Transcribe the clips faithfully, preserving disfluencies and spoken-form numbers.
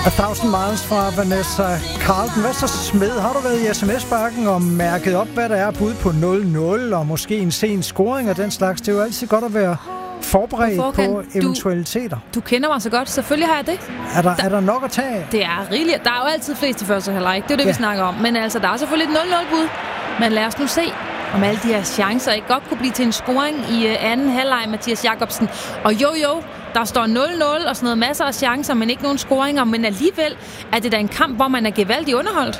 A Thousand Miles fra Vanessa Carlton. Hvad så, Smed? Har du været i sms-bakken og mærket op, hvad der er bud på nul nul og måske en sen scoring og den slags? Det er jo altid godt at være forberedt på eventualiteter. Du, du kender mig så godt. Selvfølgelig har jeg det. Er der, der, er der nok at tage af? Det er rigeligt. Der er jo altid flest i første halvleg. Det er jo det, ja. vi snakker om. Men altså, der er selvfølgelig et nul nul-bud. Men lad os nu se, om alle de her chancer ikke godt kunne blive til en scoring i uh, anden halvleg, Mathias Jakobsen. Og jo, jo, der står nul nul og sådan noget, masser af chancer, men ikke nogen scoringer. Men alligevel er det da en kamp, hvor man er gevaldigt underholdt.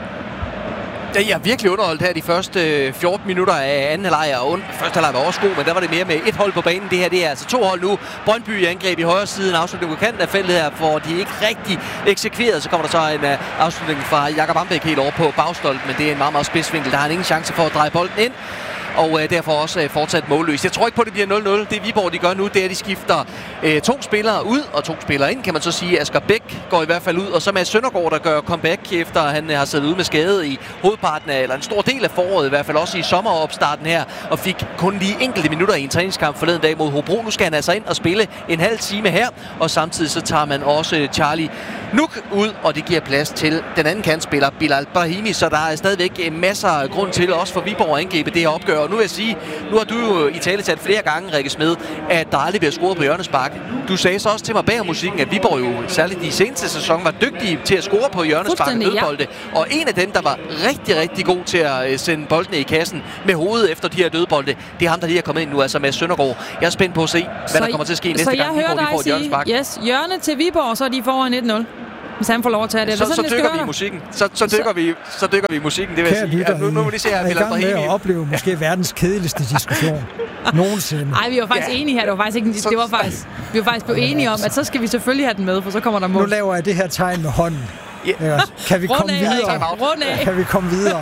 Ja, jeg er virkelig underholdt her de første fjorten minutter af anden halvleg, og første halvleg var også god, men der var det mere med et hold på banen. Det her, det er altså to hold nu. Brøndby i angreb i højre side, en afslutning på kanten af feltet her, hvor de ikke rigtig eksekverede. Så kommer der så en uh, afslutning fra Jakob Ambæk helt over på bagstolpen, men det er en meget, meget spidsvinkel. Der har han ingen chance for at dreje bolden ind. Og øh, derfor også øh, fortsat målløs. Jeg tror ikke på, at det bliver nul nul. Det Viborg, de gør nu, det er, at de skifter øh, to spillere ud og to spillere ind, kan man så sige. Asger Bæk går i hvert fald ud, og så Mads Søndergaard, der gør comeback, efter han øh, har siddet ude med skade i hovedparten af, eller en stor del af foråret, i hvert fald også i sommeropstarten her, og fik kun lige enkelte minutter i en træningskamp forleden dag mod Hobro. Nu skal han altså ind og spille en halv time her, og samtidig så tager man også Charlie Nuk ud, og det giver plads til den anden kantspiller, Bilal Brahimi, så der er stadigvæk masser af grund til, også for Viborg at angribe det her opgør. Og nu vil jeg sige, nu har du jo i tale sat flere gange, Rikke Smed, at der aldrig bliver scoret på hjørnespark. Du sagde så også til mig bag musikken, at Viborg jo særligt i seneste sæson var dygtige til at score på hjørnespark og dødbolde. Ja. Og en af dem, der var rigtig, rigtig god til at sende boldene i kassen med hovedet efter de her dødbolde, det er ham, der lige er kommet ind nu, altså med Søndergaard. Jeg er spændt på at se, hvad så der kommer til at ske næste gang, Viborg de får et hjørnespark. Yes, hjørne til Viborg, så er de foran et nul. Hvis han får lov at tage det. Så, så, så dykker vi i musikken. Så, så, dykker så, vi, så dykker vi i musikken, det vil jeg sige. Ja, nu, nu må de se her, er i gang med at opleve måske verdens kedeligste diskussion nogensinde. Nej, vi var faktisk ja. enige her. Det var faktisk ikke en, det var faktisk, vi var faktisk blevet enige om, at så skal vi selvfølgelig have den med, for så kommer der mål. Nu laver jeg det her tegn med hånden. Ja. Kan vi komme videre? Kan vi komme videre?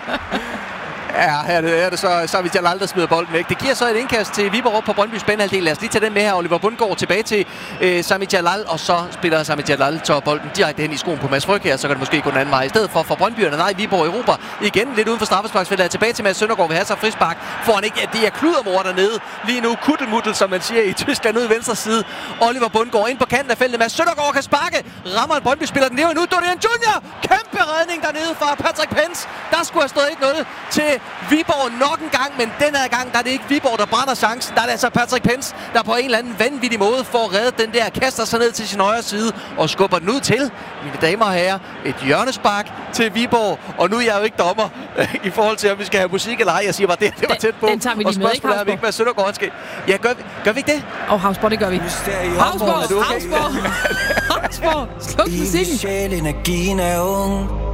Ja, her er det, her er det så, så har vi Jalal, der smider bolden væk. Det giver så et indkast til Viborg op på Brøndbys banehalvdel. Lad os lige tage den med her. Oliver Bundgaard tilbage til øh, Sami Jalal, og så spiller Sami Jalal tager bolden direkte hen i skoen på Mads Fryg her. Så kan det måske gå den anden vej i stedet for for Brøndbyerne. Nej, Viborg Europa igen lidt uden for straffesparksfeltet. Er tilbage til Mads Søndergaard ved Hasser frispark. Får han ikke, at det er kludermor dernede. Lige nu kuttelmuttel, som man siger i Tyskland, ud i venstre side. Oliver Bundgaard ind på kanten af feltet. Mads Søndergaard kan sparke. Rammer en Brøndby-spiller den lever nu. Dorian Junior. Kæmpe redning dernede fra Patrick Pence. Der skulle have stået et nul til Viborg nok en gang, men den her gang, der er det ikke Viborg, der brænder chancen. Der er det altså Patrick Pence, der på en eller anden vanvittig måde får reddet den der, kaster sig ned til sin højre side og skubber den ud til, mine damer og herrer, et hjørnespark til Viborg. Og nu er jeg jo ikke dommer i forhold til, om vi skal have musik eller ej. Jeg siger bare, det, det var tæt på. Den tager vi lige med, ikke, Havsborg? Ikke, hvad Søndergaard skal. Ja, gør vi, gør vi ikke det? Åh, oh, Havsborg, det gør vi. Havsborg, Havsborg, Havsborg. Sluk musikken. Energien er ung.